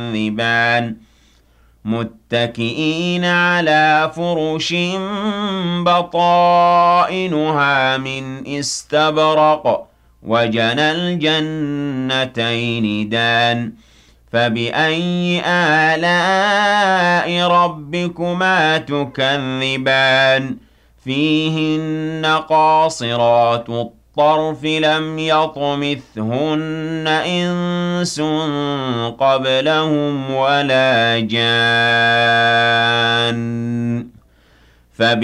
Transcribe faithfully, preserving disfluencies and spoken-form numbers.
تكذبان متكئين على فرش بطائنها من استبرق وجنى الجنتين دان فبأي آلاء ربكما تكذبان فيهن قاصرات الطرف لم يطمثهن إنس قبلهم ولا جان